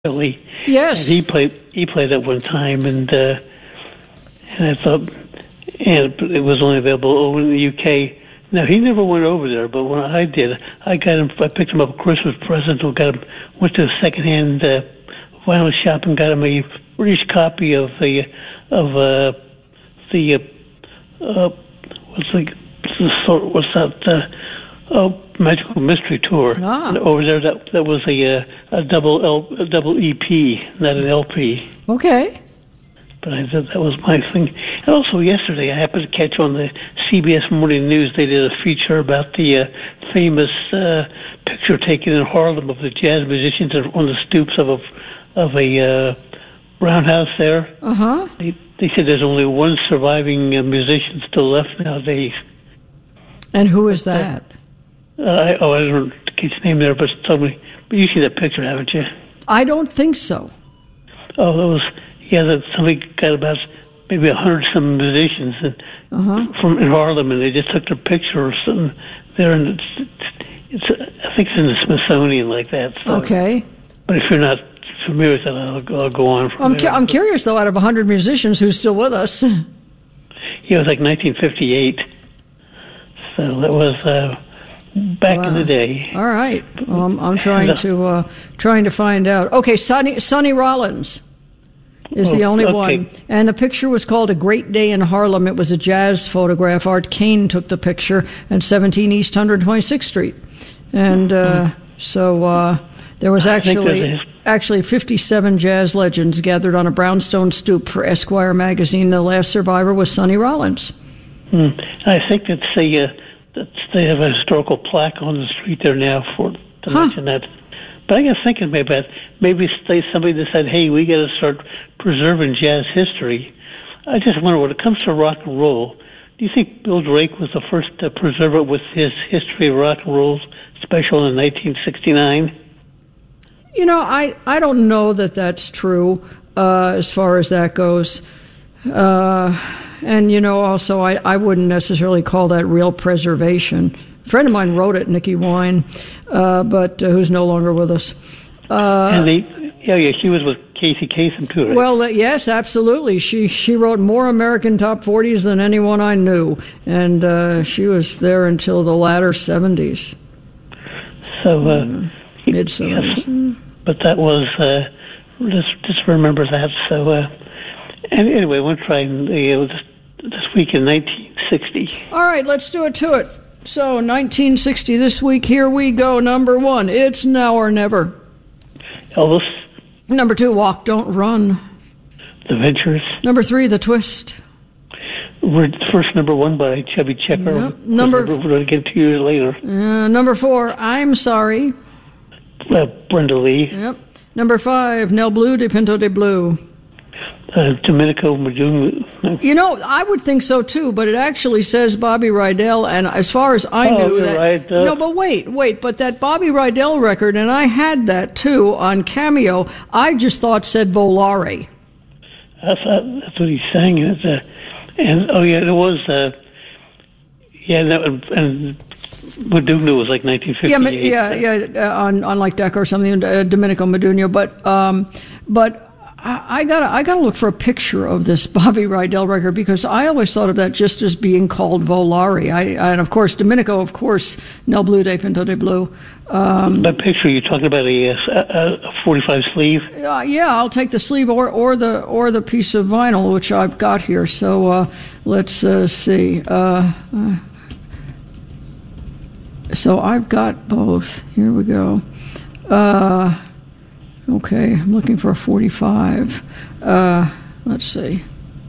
Billy. Yes. And he played at one time, and I thought, and it was only available over in the UK. Now he never went over there, but when I did, I picked him up a Christmas present. Went to a secondhand vinyl shop and got him a British copy of Magical Mystery Tour. And over there, that was a double EP, not an LP. Okay. But I thought that was my thing. And also yesterday, I happened to catch on the CBS Morning News. They did a feature about the famous picture taken in Harlem of the jazz musicians on the stoops of a roundhouse there. Uh-huh. They said there's only one surviving musician still left nowadays. And who is that? I don't know his name there, but somebody. But you see that picture, haven't you? I don't think so. Oh, that was somebody got about maybe 100-some musicians from in Harlem, and they just took their picture or something there, and it's I think it's in the Smithsonian like that. So. Okay. But if you're not familiar with that, I'll go on from there. I'm curious, though, out of 100 musicians, who's still with us? Yeah, it was like 1958. So that was back in the day. All right. I'm trying to find out. Okay, Sonny Rollins is the only one. And the picture was called A Great Day in Harlem. It was a jazz photograph. Art Kane took the picture, and 17 East 126th Street. And so there was actually 57 jazz legends gathered on a brownstone stoop for Esquire magazine. The last survivor was Sonny Rollins. I think they have a historical plaque on the street there now to mention that. But I got thinking maybe somebody decided, hey, we got to start preserving jazz history. I just wonder, when it comes to rock and roll, do you think Bill Drake was the first to preserve it with his History of Rock and Roll special in 1969? You know, I don't know that that's true as far as that goes. And, you know, also, I wouldn't necessarily call that real preservation. A friend of mine wrote it, Nikki Wine, but who's no longer with us. She was with Casey Kasem, too, right? Well, yes, absolutely. She wrote more American Top 40s than anyone I knew, and she was there until the latter 70s. So, mid-70s. Yes, but that was, just remember that. So, anyway, we'll try this week in 1960. All right, let's do it to it. So, 1960 this week, here we go. Number 1, It's Now or Never. Elvis. Number 2, Walk, Don't Run. The Ventures. Number 3, The Twist. First number 1 by Chubby Checker. Yep. Number 2 years later. Number 4, I'm Sorry. Brenda Lee. Yep. Number 5, Nel Blue de Pinto de Blue. Domenico Modugno. You know, I would think so too, but it actually says Bobby Rydell, and as far as I knew that. Right, no, but wait, but that Bobby Rydell record, and I had that too on Cameo. I just thought said Volare. That's what he sang. And it was. And Modugno was like 1958. On like Decca or something, Domenico Modugno, but. I gotta look for a picture of this Bobby Rydell record, because I always thought of that just as being called Volare. And of course Domenico, of course, Nel Blue de Pinto de Blue. That picture, you're talking about a 45 sleeve? Yeah, I'll take the sleeve or the piece of vinyl which I've got here. So let's see. So I've got both. Here we go. Okay, I'm looking for a 45. Let's see.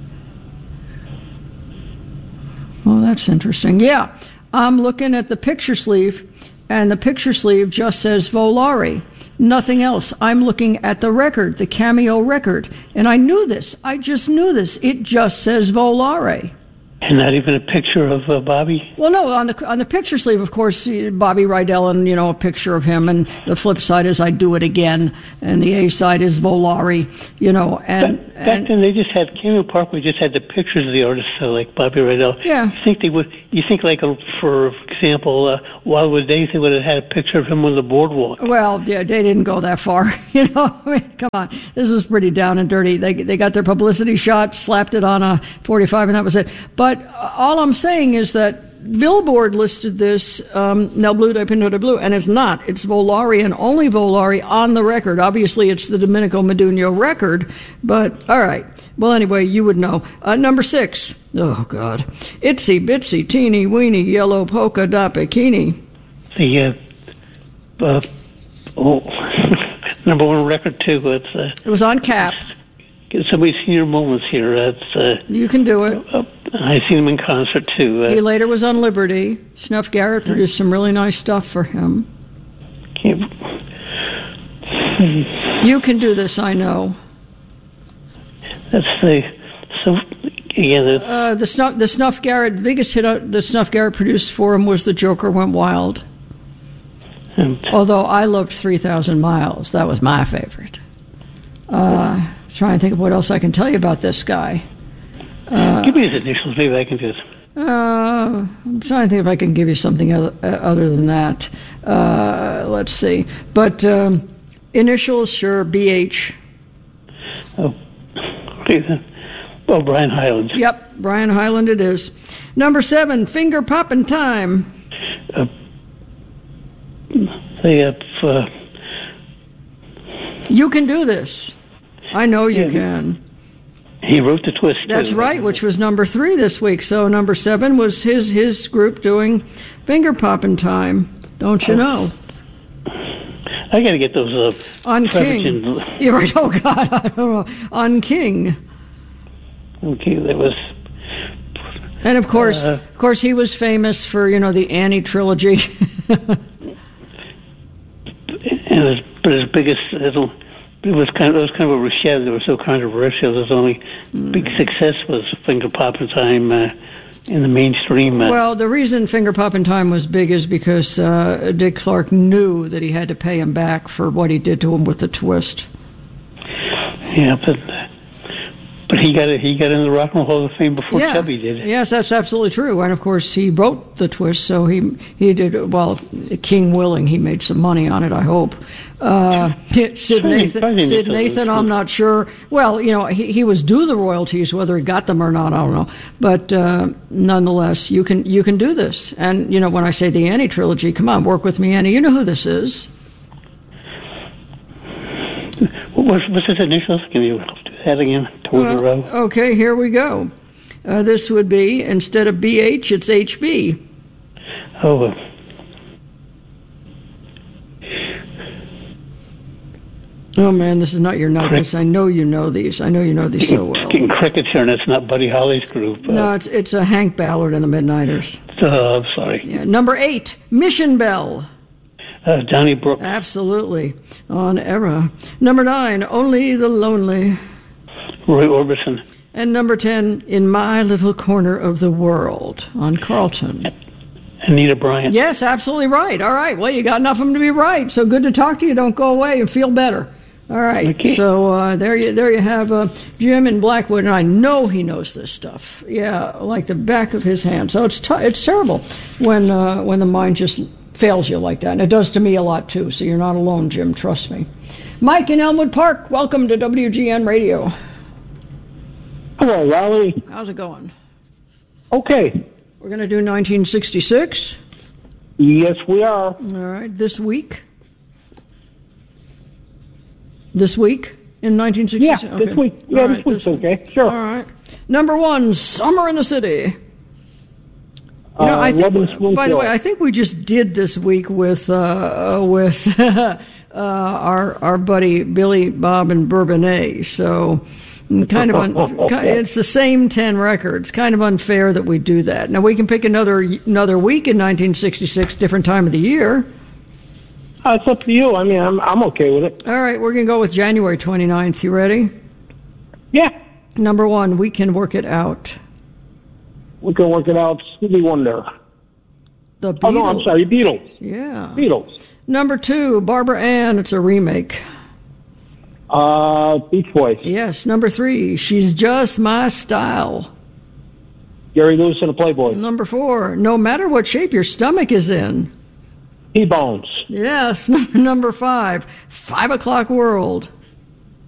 Oh, that's interesting. Yeah, I'm looking at the picture sleeve, and the picture sleeve just says Volare. Nothing else. I'm looking at the record, the Cameo record, and I knew this. I just knew this. It just says Volare. And not even a picture of Bobby? Well, no, on the picture sleeve, of course, Bobby Rydell and, a picture of him. And the flip side is I Do It Again. And the A side is Volare, and... Back then, they just had, Cameo Parkway just had the pictures of the artists, like Bobby Rydell. Yeah. You think like, for example, Wildwood Days, they would have had a picture of him on the boardwalk. Well, yeah, they didn't go that far, come on. This was pretty down and dirty. They got their publicity shot, slapped it on a 45, and that was it. But all I'm saying is that Billboard listed this Nel Blue de Pinto de Blue, and it's not. It's Volare and only Volare on the record. Obviously, it's the Domenico Modugno record, but all right. Well, anyway, you would know. Number 6. Oh, God. Itsy Bitsy Teeny Weeny Yellow Polka Dot Bikini. The number 1 record, too. It was on Cap. Get somebody's senior moments here. You can do it. I seen him in concert, too. He later was on Liberty. Snuff Garrett produced some really nice stuff for him. You can do this, I know. That's the Snuff Garrett, biggest hit the Snuff Garrett produced for him was The Joker Went Wild. Although I loved 3,000 Miles. That was my favorite. Trying to think of what else I can tell you about this guy. Give me his initials. Maybe I can do it. I'm trying to think if I can give you something other than that. Let's see. But initials, sure, BH. Oh, well, Brian Hyland. Yep, Brian Hyland it is. Number 7, Finger Poppin' Time. You can do this. I know you can. He wrote the twist. That's too. right, which was number 3 this week. So number 7 was his group doing Finger Poppin' Time. Don't you know? I got to get those on King. You're right. Oh God, I don't know. On King. Okay, that was. And of course, he was famous for the Annie trilogy. But his biggest. It was kind of a Rochelle. They were so controversial. His only big success was Finger Poppin' Time in the mainstream. Well, the reason Finger Poppin' Time was big is because Dick Clark knew that he had to pay him back for what he did to him with the twist. Yeah, but he got in the Rock and Roll Hall of Fame before Chubby did. Yes, that's absolutely true. And of course, he wrote the twist, so he did well. King willing, he made some money on it. I hope. Sid Nathan, I'm not sure. Well, he was due the royalties, whether he got them or not, I don't know. But nonetheless, you can do this. And when I say the Annie trilogy, come on, work with me, Annie. You know who this is. What's his initials? Can you do that again? Okay, here we go. This would be, instead of BH, it's HB. Oh. Oh, man, this is not your notice. I know you know these. I know you know these so well. Getting crickets here, and it's not Buddy Holly's group. No, it's a Hank Ballard and the Midnighters. I'm sorry. Yeah, number 8, Mission Bell. Donnie Brooks. Absolutely. On Era. Number 9, Only the Lonely. Roy Orbison. And number 10, In My Little Corner of the World. On Carlton. Anita Bryant. Yes, absolutely right. All right. Well, you got enough of them to be right. So good to talk to you. Don't go away and feel better. All right. Okay. So there you have Jim in Blackwood, and I know he knows this stuff. Yeah, like the back of his hand. So it's terrible when the mind just fails you like that, and it does to me a lot too. So you're not alone, Jim. Trust me. Mike in Elmwood Park. Welcome to WGN Radio. Hello, Raleigh. How's it going? Okay. We're going to do 1966. Yes, we are. All right. This week in 1966? Yeah, okay. This week. Yeah, this week's okay. Sure. All right. Number 1, Summer in the City. I think, by the way, I think we just did this week with our buddy Billy Bob and Bourbonnais. So kind of it's the same 10 records. Kind of unfair that we do that. Now we can pick another week in 1966, different time of the year. It's up to you. I mean, I'm okay with it. All right, we're gonna go with January 29th. You ready? Yeah. Number 1, We Can Work It Out. We can work it out. Stevie Wonder. The Beatles. Oh, no, I'm sorry, Beatles. Yeah. Beatles. Number 2, Barbara Ann. It's a remake. Beach Boys. Yes. Number 3, She's Just My Style. Gary Lewis and the Playboys. Number 4, No Matter What Shape Your Stomach Is In. T-Bones. Yes. Number 5, 5 O'Clock World.